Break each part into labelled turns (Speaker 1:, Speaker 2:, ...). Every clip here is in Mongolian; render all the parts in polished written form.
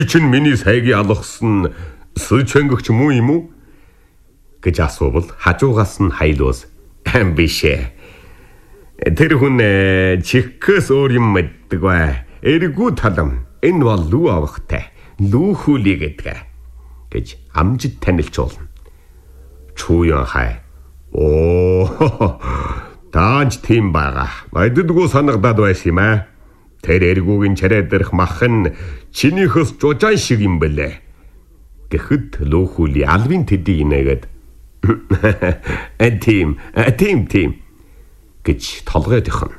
Speaker 1: Чин миний сайгийг алгасан Сычвангч муу юм уу? Гэж асуувал хажуугаас нь Хайлуус бишээ. Тэр хүн чихээс өөр юм мэддэг бай. Эргүү талам энэ бол лүү авахтай. Лүү хүлий гэдэг гэж амжид танилцуулна. Чууян Хай. Тааж тийм байгаа. Айддгуу санагдаад байсан юм аа. Тэр эргүүгийн чараа дээрх мах нь чинийхөөс жужаан шиг юм бэлээ. Гэхэд лүүхүли алвин тэдий инээгээд тийм гэж толгойд ихнэ.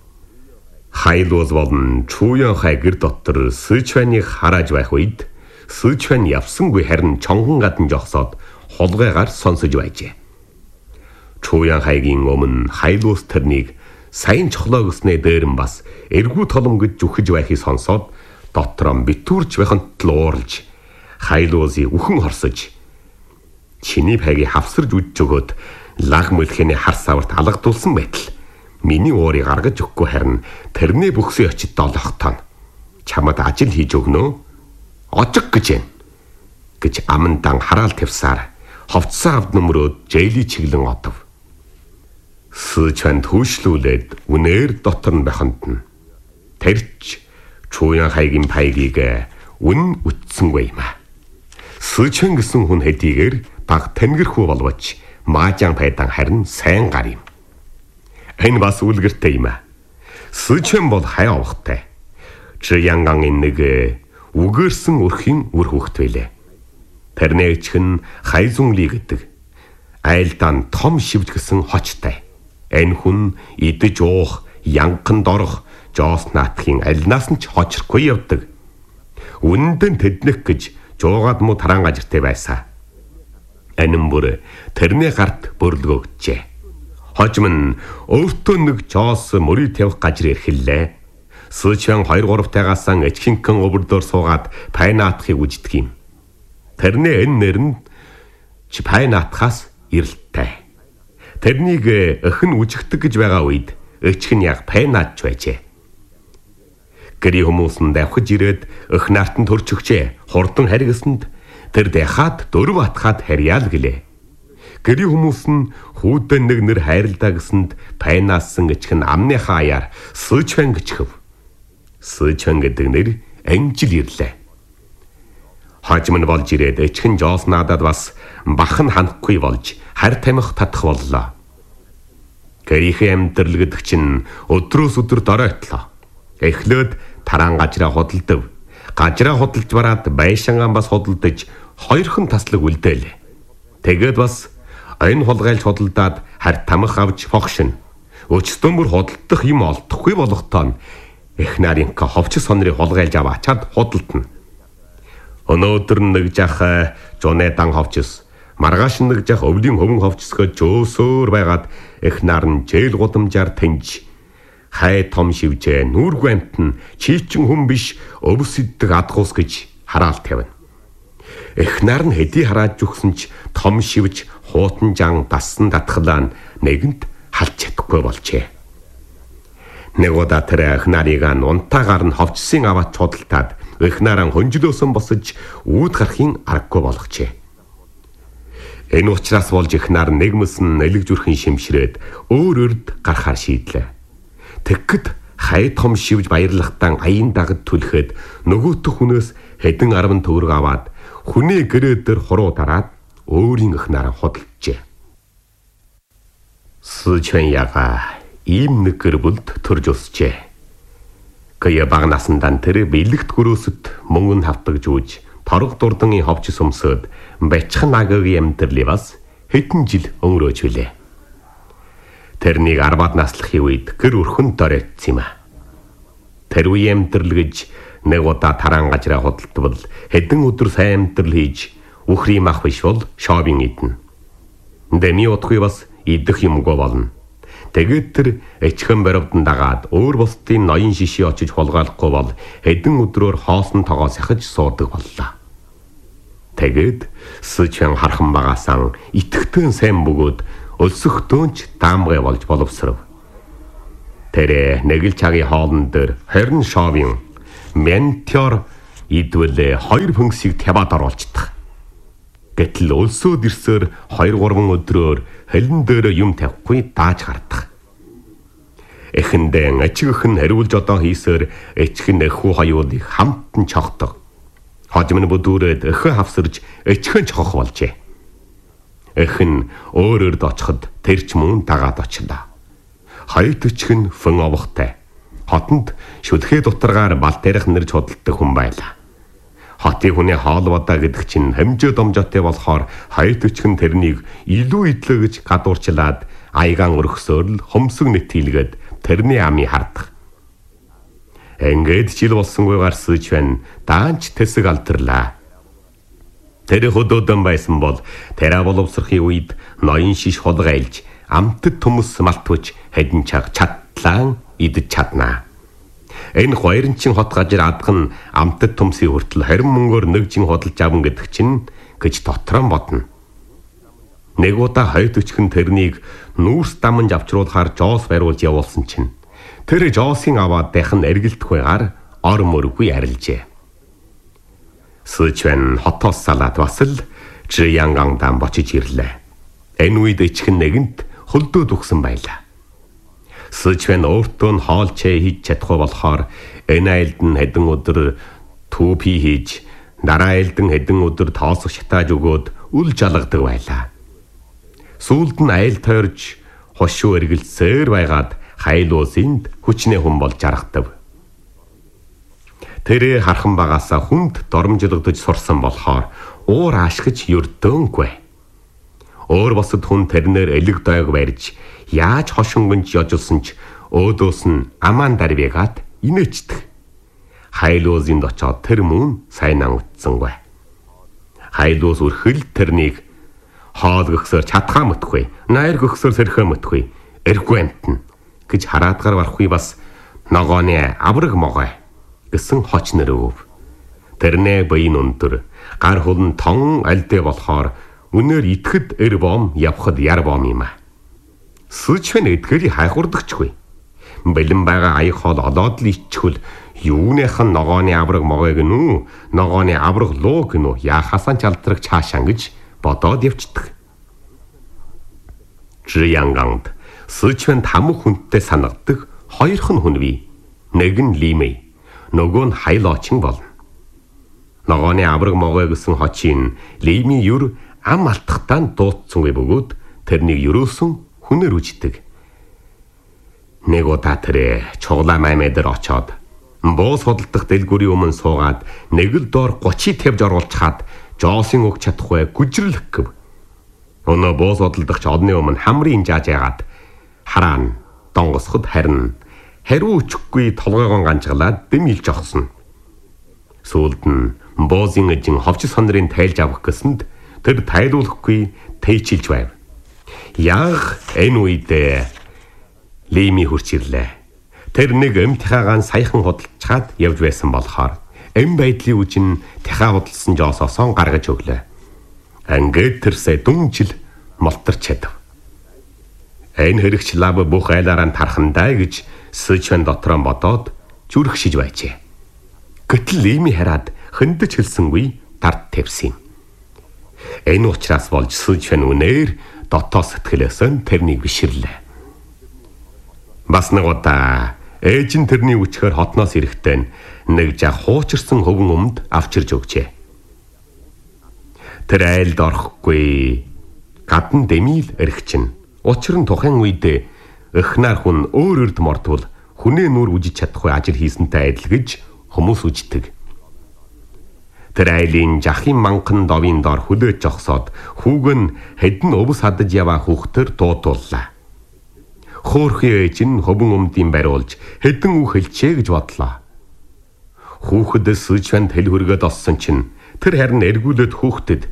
Speaker 1: Хайлуус болон Чууян Хай гэр дотор Сычваныг харааж байх үед Сычван явсангүй харин чонгон гадна жогсоод холгойгаар сонсож байжээ. Чууян Хайгийн өмнө Хайлуус тэрнийг сайн чохлоо гэснээ дээрэн бас эргүү толом гэж зүхэж байхыг сонсоод дотроо битүүрч байханд луурж Хайлуусыг үхэн хорсож чиний байгийг хавсарж үдж өгөөд лаг мөлхөний хар саварт алгадуулсан байтал миний уурыг гаргаж өгөхгүй харин тэрний бүхсээ очид долоохтоо чамд ажил хийж өгнө очиг гэж амандан хараал тавьсаар ховцсон авд нөмрөөд жэйли чиглэн одов. Сычван түүшлүүлээд үнээр дотор нь байханд нь тэрч Чууян Хайгийн пайгийг үн үтсэнгүй юм аа. Сычван гэсэн хүн хэдийгээр баг тэнгэрхүү боловч маажан пайдан харин сайн гар юм. Энэ бас үлгэртэй юм аа. Сычван бол хай авахтай. Чиянгангийн нэг үгээрсэн өрхийн үр хөвгт байлээ. Тэрнээч хэн Хайзунли гэдэг. Айлдан том шивж гэсэн хочтой. Энэ хүн идэж уух, янган дорох, жоос наатхийн альнаас нь ч хочрхгүй явдаг. Үнэндээ тэднэх гэж жуугаад муу таран гажиртай байсан. Анин бүр тэрний гарт бөрлөгөөжээ. Хожим нь өөртөө нэг жоос мөрий тавих гажир эрхэллээ. Сычван 2-3 тагаас эчхинхэн өвөрдөр суугаад пайнаатхыг үждэг юм. Тэрний энэ нэр нь ч пайнаатхаас ирэлттэй. Тэрнийг өхөн үжигдэг гэж байгаа үед өчгөн яг пайнаадж байжээ. Гэрийн хүмүүс нь давхиж ирээд өх наартанд төрч өгчээ. Хурдан харгисанд тэр дахиад дөрөв атгаад харьяал гэлээ. Гэрийн хүмүүс нь хүүдэн нэг нэр хайрлаа гэсэнд пайнаасан өчгөн амныхаа аяар Сычван гэчхэв. Сычван гэдэг нэр амжил ирлээ. Хожим нь болж ирээд өчгөн жоос наадад бас бах нь ханахгүй болж харь тамхи татах боллоо. Гэрийн амьдрал гэдэг чинь өдрөөс өдөр доройтлоо. Эхлээд таран гажраа худалдав. Гажраа худалж бараад байшингаан бас худалдаж хоёрхан таслаг үлдээл. Тэгээд бас энэ хулгайлж худалдаад харь тамхи авч фогшин. Өчтөн бүр худалдах юм олдохгүй болохтоо их нарынка ховч сонрыг хулгайлж аваачаад худалдана. Өнөөдөр нэг жах жонедан ховчс маргааш нэг жах өвлийн хөвөн ховчсгөө жөөсөөр байгаад их нар нь жээл гудамжаар таньж хай том шивжээ нүүргүй амт нь чийчин хүн биш өвс иддэг адгуус гэж хараал тавина. Их нар нь хэдий харааж өгсөн ч том шивж хуутан жан дассан татхлаа нэгэнт халж чадахгүй болжээ. Нэг удаа тэр их нарыг унтаагаар нь ховчсын аваад чудалтаад их нараа хөнжлөөсөн босож үүд гарахын аргагүй болгочээ. Энэ учраас болж их нар нэгмэсэн нэлэг зүрхэн шимшрээд өөр өрд гарахаар шийдлээ. Тэгэхэд хай том шивж баярлахтан аян дагад түлхэд нөгөөтөх хүнээс хэдэн 10 төгрөг аваад хүний гэрээ дээр хуруу дараад өөрийн их нараа худалджээ. Сычван яга ийм нэг гэр бүлд төрж өсчээ. Гая баг насандан тэр бэлэгт гөрөөсөд мөнгө хавтагж үүж торог дурдан ховч сүмсөд бачхан агагийн амьдралыг бас хэдэн жил өнгөрөөж билээ. Тэрнийг 10-аад наслахын үед гэр өрхөнд дөрөйтсөн юм а. Тэр үеийн амьдрал гэж нэг удаа таран гажраа худалдвал хэдэн өдөр сайн амьдрал хийж үхрийн мах биш бол шопинг идэнэ. Дэми утгүй бас идэх юмгүй болно. Тэгээд тэр эчхэн баривдан дагаад өөр бусдын ноён шишээ очиж хулгайлахгүй бол хэдэн өдрөөр хоосон тогоо сахиж суудаг боллоо. Тэгээд Сычван хархан багаасан итгэвтэн сайн бөгөөд өлсөхтөөнч даамгай болж боловсров. Тэр нэг л цагийн хоолн дээр 20 шовын ментор идвэл 2 хөнгөсийг таваад оруулцдаг. Гэтэл өлсөд ирсээр 2-3 өдрөөр хөлн дээр юм тавихгүй дааж гардаг. Эхэндээ ачиг хэн хариулж одоо хийсээр эчхэн эхүү хоёулыг хамтан чогтдог. Хожим нь бүдүүрээд эхэ хавсарж эчхэн чохох болжээ. Эхэн өөрөөрд очиход тэр ч мөн дагаад очлаа. Хоёрт эчхэн фэн овохтой. Хотонд шүлхээ дутаргаар бал дээрх нэрж худалдаг хүн байлаа. Хотын хүний хоолводаа гэдэг чинь хэмжээ домжоотой болохоор хоёрт эчхэн тэрнийг илүү идлэгж гадуурчлаад аягаан өргөсөөр л хомсог нэт хийлгээд тэрний амийг хардаг. Ингээд жил болсонгүйгээр Сычвэн даанч тэсэг алдарлаа. Тэр хөдөөдөн байсан бол тэрэ боловсрохын үед ноён шиш хулга айлж амтд төмөс малтвч хэдэн чаг чатлаан идэж чаднаа. Энэ хоёрын хот гажир адган амтд төмсийн хүртэл 20 мөнгөөр нэг жин худалж аван гэдэг чинь гэж дотроо бодно. Нэг удаа хоёрт өчгөн тэрнийг нүүрс дамж авчруулахаар жоос бариулж явуулсан чинь тэр жоосын аваад дахин эргэлдэхүйгээр ор мөргүй арилжээ. Сычвэн хотоос салаад бас л Чжиянгандан бочиж ирлээ. Энэ үед эчхэн нэгэнт хөлдөөд өгсөн байлаа. Сычвэн өөртөө нь хоолчээ хийж чадахгүй болохоор энэ айлд нь хэдэн өдөр түүпи хийж, дараа айлд нь хэдэн өдөр тоосох шатааж өгөөд үл жалгадаг байлаа. Сүүлд нь айл тойрж хошуу эргэлцээр байгаад хайлуусынд хүчнээ хүн болж жаргатав. Тэрэ хархан багаасаа хүнд доромжлогдож сурсан болохоор уур ашигч ердөөнгүй. Өөр босод хүн тэрнэр элэг дойг барьж яаж хошингонч ёжилсан ч өөдөөс нь амаан дарвигаад инээчдэг. Хайлуусынд очоод тэр мөн сайнаа утсангүй. Хайлуус өрхөл тэрнийг хоол гөхсөөр чадхаа мөтгүй, найр гөхсөөр сэрхэ мөтгүй, эргүй амтна гэж хараадгаар барахгүй бас ногооны авраг могой гэсэн хоч нэр өв. Тэрнээ буйн өндөр гар хулн тон альдээ болохоор үнээр итгэд эр бом явхад яр бом юм а. Сычвэн эдгэрийг хайхурдагчгүй. Бэлэн байгаа аяг хоол олоод л иччихвэл юуныхан ногооны авраг могой гэнүү, ногооны авраг луу гэнүү яхасан ч алдраг чаашаа гэж бодоод явцдаг. Чжиянгант Сычвэн тамх хүнтэй санагдаг 2 хүн бий. Нэг нь Лимэй, нөгөө нь Хайлоочин болно. Ногооны авраг могой гэсэн хочийн Лимэй юр ам алтахтаа дуудсангүй бөгөөд тэрнийг юрөөсөн хүнээр үждэг. Нэг удаа тэрэ чуглаа маймэдэр очоод боос хөдөлдөх дэлгүүрийн өмнө суугаад нэг л доор 30 тавьж оруулчихад жоосын өг чадахгүй гүжирлэх гэв. Өнөө боос хөдөлдөгч одны өмнө хамрын жааж яагаад хараан донгосход харин хариу өчөхгүй толгойгоо ганжгалаад дэмилж огсон. Сүүлд нь боосын эжин ховч сонрын тайлж авах гэсэнд тэр тайлуулахгүй тэйчилж байв. Яг энэ үед Лимэй хурц ирлээ. Тэр нэг эмтхаагаан саяхан худалчаад явж байсан болохоор эм байдлын үжин дахиад худалсан жоосоосон гаргаж өглөө. Ингээд тэрсээ дүнжил молторч чадав. Энэ хэрэгч лав бүх айлаараа тархандаа гэж Сычвэн дотроо бодоод зүрхшиж байжээ. Гэтэл Лимэй хараад хөндөж хэлсэнгүй дард тавьсан юм. Энэ учраас болж Сычвэн үнээр дотоо сэтгэлээсээ тэрнийг биширлээ. Бас нэг удаа ээж нь тэрний үчгээр хотноос ирэхдээ нэг жаг хуучирсан хөвгөн өмд авчирж өгчээ. Тэр айлд орохгүй гадна дэмил эргчин. Учир нь тухайн үед эхнэр хүн өөр өрд мордвол хүнээ нүр үжиж чадахгүй ажил хийсэнтэй адил гэж хүмүүс үждэг. Тэр айлын жахын манхан довийн доор хүлээж жогсоод хүүг нь хэдэн өвс хадаж яваа хүүхдэр дуудууллаа. Хөөрхөн ээж нь хөвөн өмдийн бариулж хэдэн үг хэлчээ гэж бодлоо. Хүүхэд Сычвэнд хэл хөргөд олсон чинь тэр харин эргүүлээд хүүхдэд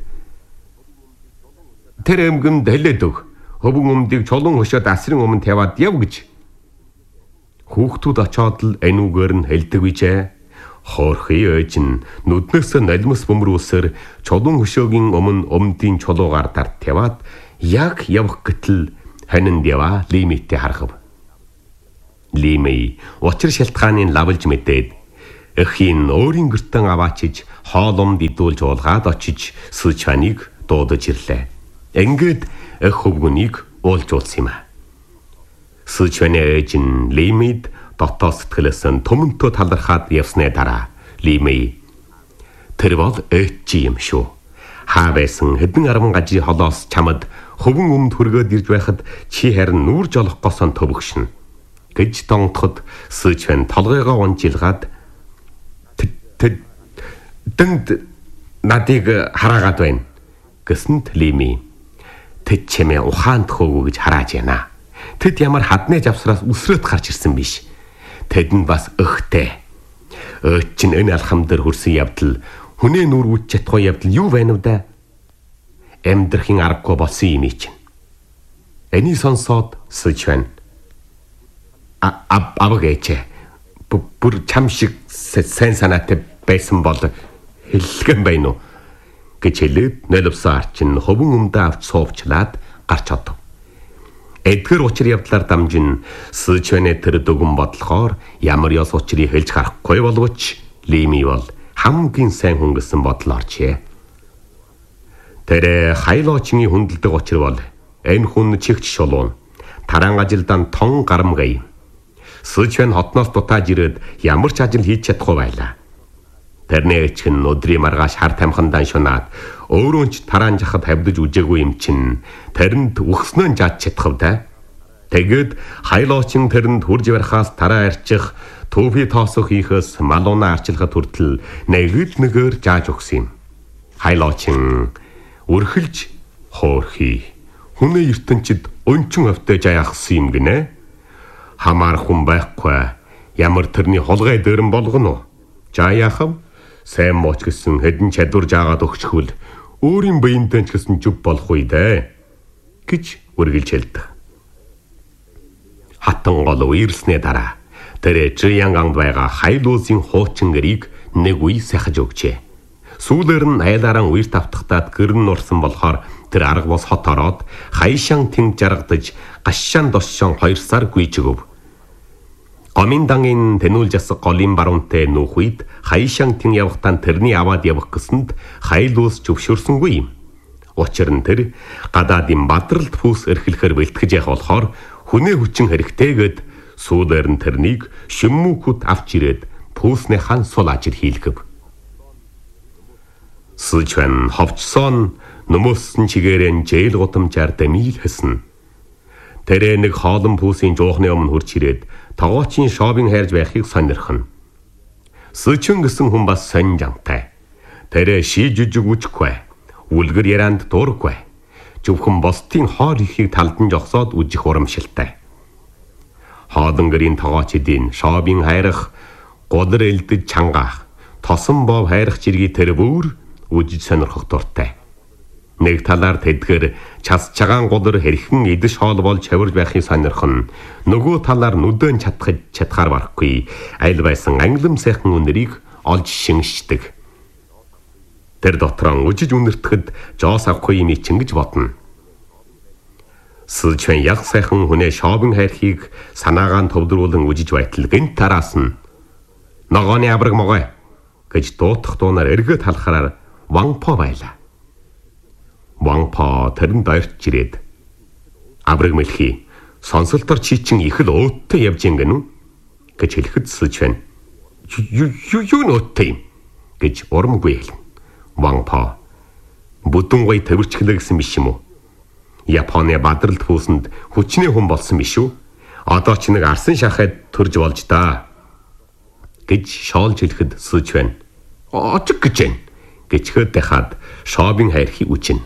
Speaker 1: тэр эмгэнд хэлээд өг. Хөвөн өмдийг чулуун хөшөөд асрын өмнө тавиад яв гэж. Хүүхдүүд очоод л энэ үгээр нь хэлдэг bijээ. Хөөрхөн ээж нь нүднээсээ налмас бөмрүүлсээр чулуун хөшөөгийн өмнө өмдийн чулуугаар дард тавиад яг явах гэтэл ханинд яваа Лимэйтэй харахв. Лимэй учир шалтгааныг лавлж мэдээд Эхийн өөрийн гэртэн аваачиж хооломд идүүлж уулгаад очиж Сычваныг дуудаж ирлээ. Ингээд эх хөвгүнийг уулжуулсан юм а. Сычваны ээж нь Лимид дотоод сэтгэлээс нь төмөнтөө талархаад явсны дараа Лими тэр бол ээж чи юм шүү. Хаа байсан хэдэн 10 гажи холоос чамд хөвөн өмд хүргээд ирж байхад чи харин нүүр жолох госон төвөгшнө гэж донгоход Сычван толгойгоо унжилгаад тэнд надыг хараагаад байна гэсэнд Лими тэд чимээ ухаанд хөөгөө гэж харааж байна. Тэд ямар хадны завсраас үсрээд гарч ирсэн биш. Тэд нь бас өгтэй. Өөч чинь энэ алхам дээр хүрсэн явдал хүнээ нүр үуч чадахгүй явдал юу байна вэ да? Амьдрахын аргагүй болсон юм чинь. Энийг сонсоод Сычван абагэж бүр чам шиг сайн санаатай байсан бол хэлгэн байна уу гэж хэлээд нойловсон арчин хөвөн өмдөө авч суувчлаад гарч одов. Эдгэр учир явдлаар дамжин Сычваны тэр дүгэн бодлохоор ямар ёс учрыг хэлж гарахгүй боловч Лими бол хамгийн сайн хүн гэсэн бодол оржээ. Тэр хайлоочны хүндэлдэг учир бол энэ хүн чигч шулуун таран ажилдан тон гарамгай. Сычван хотноос дутааж ирээд ямар ч ажил хийж чадахгүй байлаа. Тэрний эчгэн өдрийн маргааш хар тамхандан шунаад өөрөө ч тараан жахад хавдаж үжээгүй юм чин тэрэнд үхснөө жаад чадхав да. Тэгээд хайлоочин тэрэнд хурж барихаас тараа арчих төвхий тоосох хийхээс малууна арчилахад хүртэл нэгээр жааж өгсөн юм. Хайлоочин өрхөлж хоорхи хүнээ ертөнцид өнчин өвтэй жаахсан юм гинэ. Хамаар хүн байхгүй ямар тэрний холгой дээрэн болгоно. Жааяхав сайн моч гэсэн хэдэн чадвар жаагаад өгчихвөл өөрийн биентэй ч гэсэн зүв болох үе дээ гэж үргэлж хэлдэг. Хатан гол үерснээ дараа тэр Жиянганг байгаа хайлуусын хуучин гэрийг нэг үе сахиж өгчээ. Сүүлээр нь айлаараа үер тавтахтаад гэрн нурсан болохоор тэр арга бос хот ороод хайшаан тэнг жаргадаж гашаан дошшон 2 сар гүйж өгөв. Гоминдангийн тэнүүл жасах голын баруунтай нүүх үед хайшаан тэн явахтан тэрний аваад явах гэсэнд хайлуус зөвшөөрсөнгүй юм. Учир нь тэр гадаадын бадралд пүүс эрхлэхээр бэлтгэж явах болохоор хүнээ хүчин хэрэгтэйгээд сүүлээр нь тэрнийг шиммүүкүүд авч ирээд пүүснээ хан сул ажил хийлгэв. Сычван ховчсон нөмөссөн чигээрэн жээл гутамжаар дэмил хэсэн. Тэрэ нэг хоолон пүүсийн жуухны өмнө хурж ирээд тогоочийн шообын хайрж байхыг сонирхно. Сычван гэсэн хүн бас сонжантай. Тэрэ ший жижиг үжихгүй. Үлгэр ярианд дуургүй. Зөвхөн босдын хоол ихийг талдан жогсоод үжих урамшилтай. Хоолон гэрийн тогоочдын шообын хайрах, гудар элдэж чангаах, тосон бов хайрах чиргийг тэр бүр үжиж сонирхох дуртай. Нэг талаар тэдгээр час чагаан гудар хэрхэн идэж хоол болж хавирж байхыг сонирхон, нөгөө талаар нүдэн чадхаар барахгүй аль байсан англим сайхан үнэрийг олж шинждэг. Тэр дотроо үжиж үнэртэхэд жоос авахгүй юм чин гэж бодно. Сычван яг сайхан хүнээ шообын хайрхийг санаагаан төвдрүүлэн үжиж байтал гэнт тараас нь ногооны авраг могой гэж дуутах дуунаар эргээд халахаар Вангпо байлаа. Вангпо тэрэнд ойрч ирээд авраг мэлхий сонсолтор чи чин их л өөдтэй явж ингэнэ гэж хэлэхэд Сычван юу нөттэй юм гэж урамгүй хэлнэ. Вангпо бүдүүн гой төвөрчлөө гэсэн биш юм уу? Японы бадралд пүүсэнд хүчний хүн болсон биш үү? Одоо ч нэг арсан шахаад төрж болж даа гэж шоолж хэлэхэд Сычван очиг гэж байна гэж хөдөө хаад шообын хайрхийг үчинэ.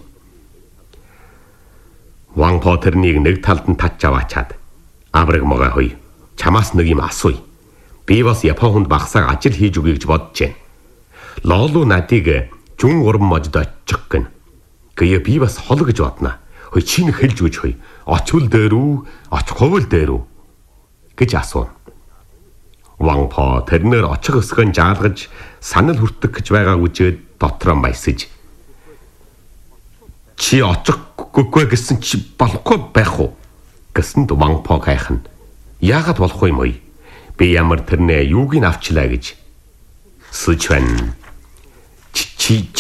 Speaker 1: Вангпо тэрнийг нэг талд нь татж аваачаад авраг могой хой чамаас нэг юм асууя. Би бас Япон хүнд багсаа ажил хийж өгье гэж бодож байна. Лоолу надыг жүн урам модод очих гэн. Гээ би бас хол гэж бодно. Хой чи нэг хэлж өгч хой. Очвол дээр үү, очихгүй л дээр үү гэж асуув. Вангпо тэрнэр очих өсгөн жаалгаж санал хүртэх гэж байгаа үжээд дотроо баясаж чи очихгүй гэсэн чи болохгүй байх уу гэсэнд Вангпо гайхна. Яагаад болохгүй юм бэ? Би ямар тэрнээ юуг нь авчлаа гэж Сычвэн чи